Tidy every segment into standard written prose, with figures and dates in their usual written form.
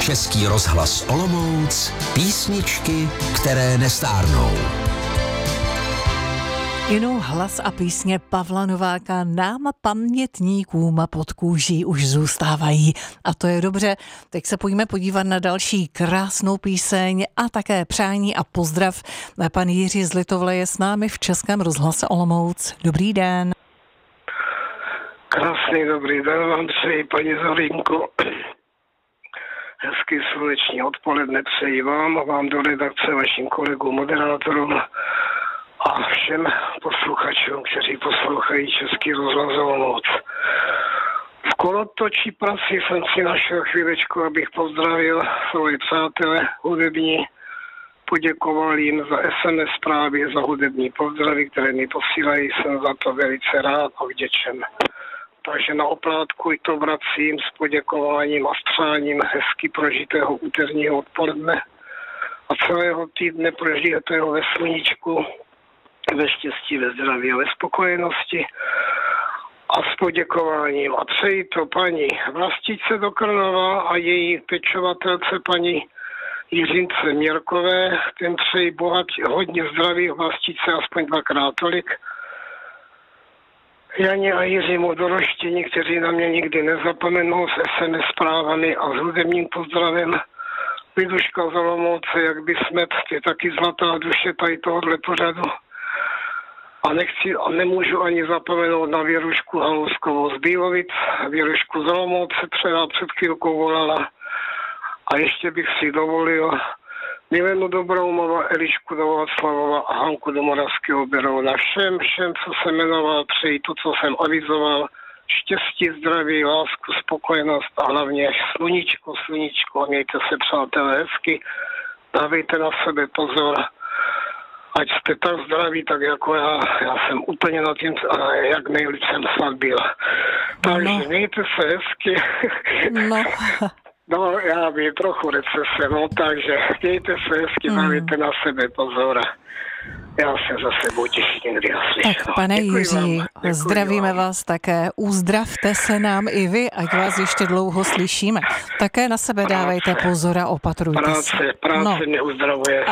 Český rozhlas Olomouc, písničky, které nestárnou. Jinou hlas a písně Pavla Nováka nám pamětníkům pod kůží už zůstávají. A to je dobře. Teď se pojďme podívat na další krásnou píseň a také přání a pozdrav. Pan Jiří z Litovle je s námi v Českém rozhlase Olomouc. Dobrý den. Krásný dobrý den vám přeji, paní Zorínko. Hezký sluneční odpoledne přeji vám a vám do redakce, vašim kolegům, moderátorům a všem posluchačům, kteří poslouchají Český rozhlas Olomouc. V kolotočí prací jsem si našel chvílečku, abych pozdravil svoje přátelé hudební, poděkoval jim za SMS zprávy, za hudební pozdravy, které mi posílají, jsem za to velice rád a vděčen. Takže na oplátku i to vracím s poděkováním a s přáním hezky prožitého úterního odpoledne a celého týdne prožitého ve sluníčku, ve štěstí, ve zdraví a ve spokojenosti a s poděkováním. A přeji to paní Vlastičce do Krnova a její pečovatelce paní Jiřince Měrkové, ten přeji hodně zdraví Vlastičce, aspoň dvakrát tolik. Janě a Jiřímu Doroštění, kteří na mě nikdy nezapomenou s SMS zprávami a s hudebním pozdravem. Liduška z Olomouce, jak by smet, je taky zlatá duše tady tohohle pořadu. A nemůžu ani zapomenout na Věrušku Halouskovou z Bílovic, Věrušku z Olomouce, která před chvílkou volala. A ještě bych si dovolil Milenu Dobroumova, Elišku do Václavova a Hanku do Moravského Berouna. Všem, co se jmenoval, přeji to, co jsem avizoval. Štěstí, zdraví, lásku, spokojenost a hlavně sluníčko. Mějte se, přátelé, hezky. Dávejte na sebe pozor. Ať jste tak zdraví, tak jako já. Já jsem úplně na tím, jak nejlíp jsem snad byl. Takže mějte se hezky. No, já bych trochu recese, takže mějte se hezky, dávejte na sebe pozor. Já se zase budu těšit někdy naslyšenou. Tak pane Jiří, zdravíme vás také. Uzdravte se nám i vy, ať vás ještě dlouho slyšíme. Také na sebe dávejte pozor a opatrujte se. Práce mě uzdravuje.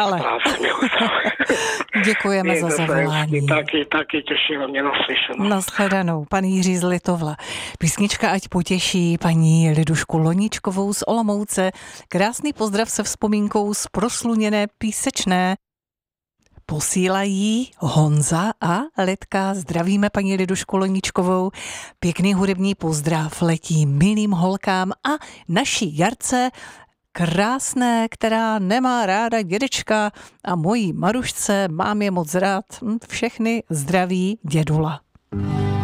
Děkujeme za zavolání. Taky těším mě naslyšenou. Nashledanou, pan Jiří z Litovla. Písnička ať potěší paní Lidušku Loníčkovou z Olomouce. Krásný pozdrav se vzpomínkou z prosluněné Písečné. Posílají Honza a Lidka. Zdravíme paní Lidušku Loníčkovou. Pěkný hudební pozdrav letí milým holkám a naší Jarce krásné, která nemá ráda dědečka a mojí Marušce mám je moc rád. Všechny zdraví dědula.